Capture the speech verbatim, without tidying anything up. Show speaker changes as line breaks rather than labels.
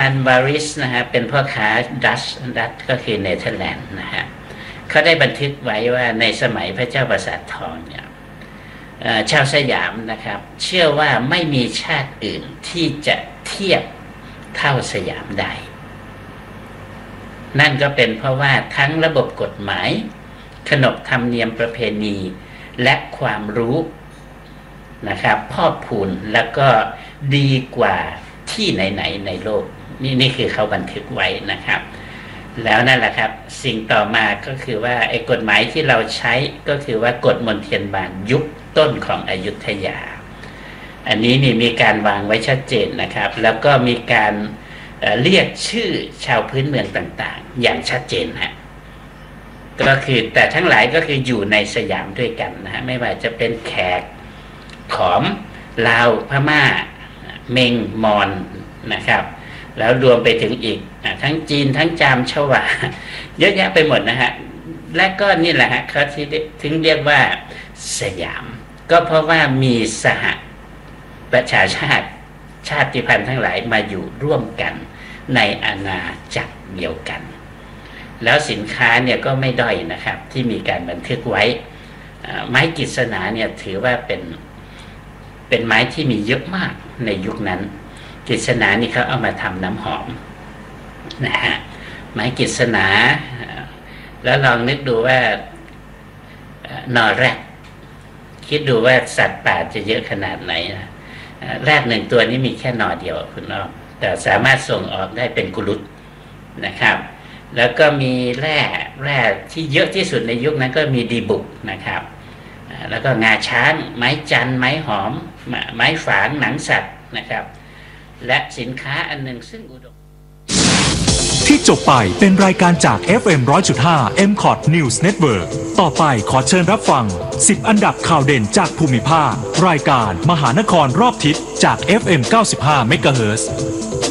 นวาริสนะฮะเป็นพ่อค้าดัชดัชก็คือเนเธอร์แลนด์นะฮะเขาได้บันทึกไว้ว่าในสมัยพระเจ้าปราสาททองเนี่ยชาวสยามนะครับเชื่อว่าไม่มีชาติอื่นที่จะเทียบเท่าสยามได้นั่นก็เป็นเพราะว่าทั้งระบบกฎหมายขนบธรรมเนียมประเพณีและความรู้นะครับพอกพูนแล้วก็ดีกว่าที่ไหนๆในโลกนี่นี่คือเขาบันทึกไว้นะครับแล้วนั่นแหละครับสิ่งต่อมาก็คือว่าไอ้กฎหมายที่เราใช้ก็คือว่ากฎมนเทียนบานยุคต้นของอยุธยาอันนี้นี่มีการวางไว้ชัดเจนนะครับแล้วก็มีการเอ่อเรียกชื่อชาวพื้นเมืองต่างๆอย่างชัดเจนฮะก็คือแต่ทั้งหลายก็คืออยู่ในสยามด้วยกันนะฮะไม่ว่าจะเป็นแขกขอมลาวพม่าเมงมอญนะครับแล้วรวมไปถึงอีกทั้งจีนทั้งจามชวาเยอะแยะไปหมดนะฮะและก็นี่แหละฮะเขาถึงเรียกว่าสยามก็เพราะว่ามีสหประชาชาติชาติพันธุ์ทั้งหลายมาอยู่ร่วมกันในอาณาจักรเดียวกันแล้วสินค้าเนี่ยก็ไม่ด้อยนะครับที่มีการบันทึกไว้ไม้กฤษณาเนี่ยถือว่าเป็นเป็นไม้ที่มีเยอะมากในยุคนั้นกฤษณานี่เขาเอามาทำน้ำหอมนะฮะไม้กฤษณาแล้วลองนึกดูว่านอแรดคิดดูว่าสัตว์ป่าจะเยอะขนาดไหนนะแรดหนึ่งตัวนี้มีแค่นอเดียวคุณน้องแต่สามารถส่งออกได้เป็นกุลุตนะครับแล้วก็มีแร่แร่ที่เยอะที่สุดในยุคนั้นก็มีดีบุกนะครับแล้วก็งาช้างไม้จันไม้หอมไม้ฝางหนังสัตว์นะครับและสินค้าอันหนึ่งซึ่งอุดม
ที่จบไปเป็นรายการจาก เอฟ เอ็ม หนึ่งร้อยจุดห้า เอ็ม คอท News Network ต่อไปขอเชิญรับฟังสิบอันดับข่าวเด่นจากภูมิภาครายการมหานครรอบทิศจาก เอฟ เอ็ม เก้าสิบห้า เมกะเฮิรตซ์